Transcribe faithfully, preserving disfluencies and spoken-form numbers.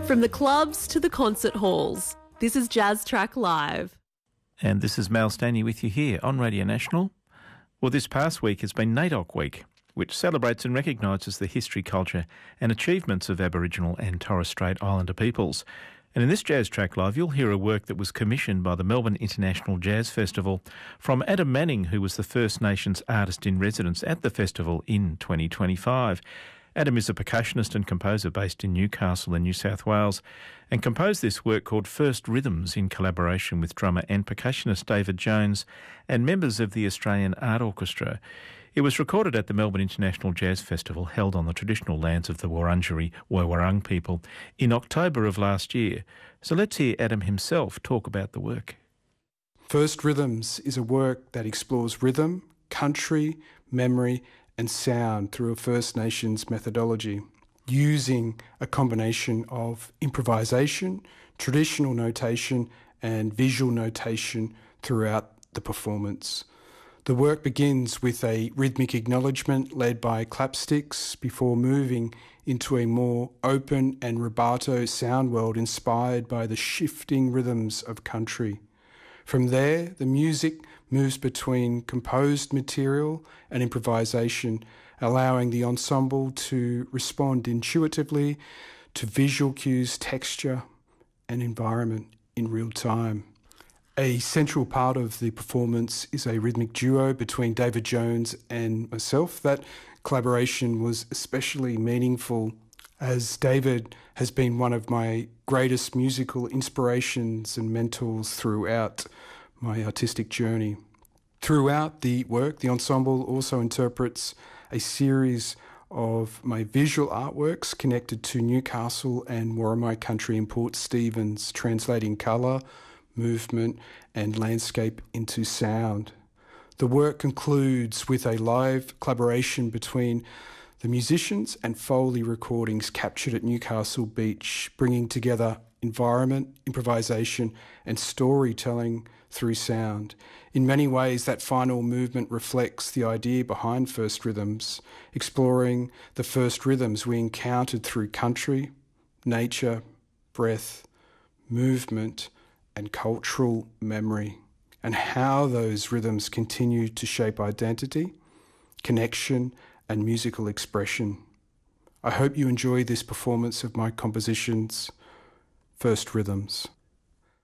From the clubs to the concert halls, this is Jazz Track Live. And this is Mal Stanley with you here on Radio National. Well, this past week has been NAIDOC Week, which celebrates and recognises the history, culture and achievements of Aboriginal and Torres Strait Islander peoples. And in this Jazz Track Live, you'll hear a work that was commissioned by the Melbourne International Jazz Festival from Adam Manning, who was the First Nations artist in residence at the festival in twenty twenty-five. Adam is a percussionist and composer based in Newcastle in New South Wales and composed this work called First Rhythms in collaboration with drummer and percussionist David Jones and members of the Australian Art Orchestra. It was recorded at the Melbourne International Jazz Festival held on the traditional lands of the Wurundjeri Woiwurrung people in October of last year. So let's hear Adam himself talk about the work. First Rhythms is a work that explores rhythm, country, memory and sound through a First Nations methodology, using a combination of improvisation, traditional notation and visual notation throughout the performance. The work begins with a rhythmic acknowledgement led by clapsticks before moving into a more open and rubato sound world inspired by the shifting rhythms of country. From there, the music moves between composed material and improvisation, allowing the ensemble to respond intuitively to visual cues, texture, and environment in real time. A central part of the performance is a rhythmic duo between David Jones and myself. That collaboration was especially meaningful as David has been one of my greatest musical inspirations and mentors throughout my artistic journey. Throughout the work, the ensemble also interprets a series of my visual artworks connected to Newcastle and Worimi country in Port Stephens, translating colour, movement and landscape into sound. The work concludes with a live collaboration between the musicians and Foley recordings captured at Newcastle Beach, bringing together environment, improvisation and storytelling through sound. In many ways, that final movement reflects the idea behind First Rhythms, exploring the first rhythms we encountered through country, nature, breath, movement and cultural memory, and how those rhythms continue to shape identity, connection and musical expression. I hope you enjoy this performance of my compositions, First Rhythms.